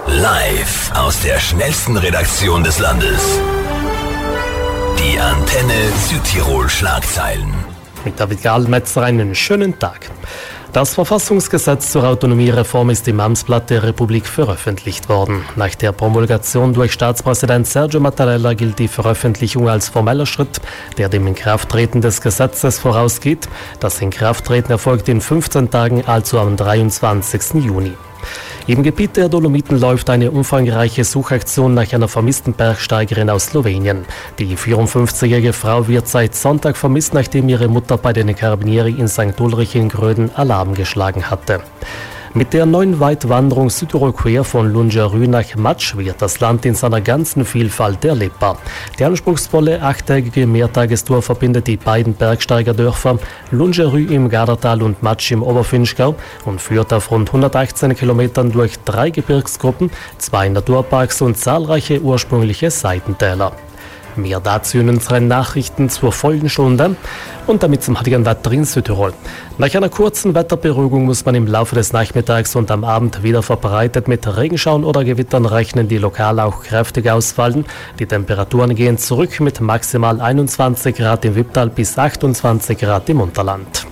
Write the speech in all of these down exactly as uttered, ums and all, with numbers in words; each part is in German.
Live aus der schnellsten Redaktion des Landes. Die Antenne Südtirol Schlagzeilen. Mit David Gallmetzer einen schönen Tag. Das Verfassungsgesetz zur Autonomiereform ist im Amtsblatt der Republik veröffentlicht worden. Nach der Promulgation durch Staatspräsident Sergio Mattarella gilt die Veröffentlichung als formeller Schritt, der dem Inkrafttreten des Gesetzes vorausgeht. Das Inkrafttreten erfolgt in fünfzehn Tagen, also am dreiundzwanzigsten Juni. Im Gebiet der Dolomiten läuft eine umfangreiche Suchaktion nach einer vermissten Bergsteigerin aus Slowenien. Die vierundfünfzigjährige Frau wird seit Sonntag vermisst, nachdem ihre Mutter bei den Carabinieri in Sankt Ulrich in Gröden Alarm geschlagen hatte. Mit der neuen Weitwanderung Südtirol quer von Lungerü nach Matsch wird das Land in seiner ganzen Vielfalt erlebbar. Die anspruchsvolle achttägige Mehrtagestour verbindet die beiden Bergsteigerdörfer Lungerü im Gardatal und Matsch im Oberfinchgau und führt auf rund hundertachtzehn Kilometern durch drei Gebirgsgruppen, zwei Naturparks und zahlreiche ursprüngliche Seitentäler. Mehr dazu in unseren Nachrichten zur vollen Stunde und damit zum heutigen Wetter in Südtirol. Nach einer kurzen Wetterberuhigung muss man im Laufe des Nachmittags und am Abend wieder verbreitet mit Regenschauern oder Gewittern rechnen, die lokal auch kräftig ausfallen. Die Temperaturen gehen zurück mit maximal einundzwanzig Grad im Wipptal bis achtundzwanzig Grad im Unterland.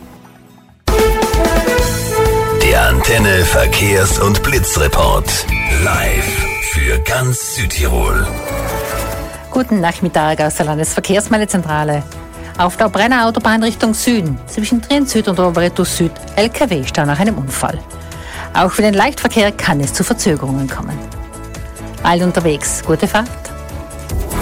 Der Antenne Verkehrs- und Blitzreport. Live für ganz Südtirol. Guten Nachmittag aus der Landesverkehrsmeldezentrale. Auf der Brenner Autobahn Richtung Süden, zwischen Trient Süd und Oberetus Süd, L K W-Stau nach einem Unfall. Auch für den Leichtverkehr kann es zu Verzögerungen kommen. Bald unterwegs, gute Fahrt.